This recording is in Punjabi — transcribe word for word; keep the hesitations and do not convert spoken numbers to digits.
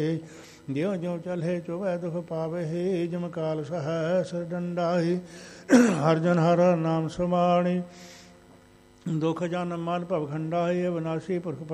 ਜਿਉ ਜਿਉ ਚਲਹਿ ਚੋਵੈ ਦੁਖ ਪਾਵਹਿ ਜਮ ਕਾਲ ਸਹੈ ਸਿਰ ਡੰਡਾਹੀ ਹਰਿ ਜਨ ਹਰ ਨਾਮ ਸਮਾਣੀ ਦੁਖ ਜਨ ਮਨ ਭਵ ਖੰਡਾਹੀ ਅਵਿਨਾਸ਼ੀ ਪੁਰਖ